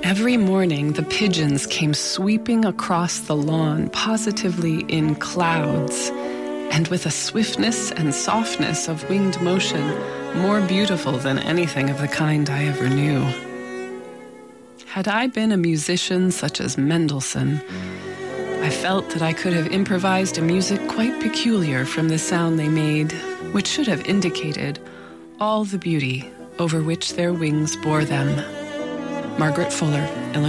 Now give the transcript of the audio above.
Every morning, the pigeons came sweeping across the lawn, positively in clouds, and with a swiftness and softness of winged motion more beautiful than anything of the kind I ever knew. Had I been a musician such as Mendelssohn, I felt that I could have improvised a music quite peculiar from the sound they made, which should have indicated all the beauty over which their wings bore them. Margaret Fuller, Illinois.